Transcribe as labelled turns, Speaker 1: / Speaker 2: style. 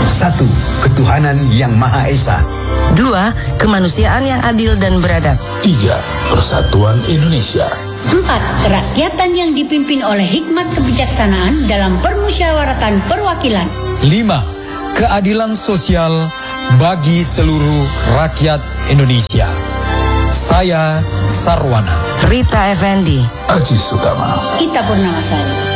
Speaker 1: 1. Ketuhanan yang Maha Esa.
Speaker 2: 2. Kemanusiaan yang adil dan beradab.
Speaker 3: 3. Persatuan Indonesia.
Speaker 4: 4. Kerakyatan yang dipimpin oleh hikmat kebijaksanaan dalam permusyawaratan perwakilan.
Speaker 5: 5. Keadilan sosial bagi seluruh rakyat Indonesia. Saya Sarwana.
Speaker 2: Rita Effendi.
Speaker 3: Aji Sutama.
Speaker 4: Ita Purnamasari.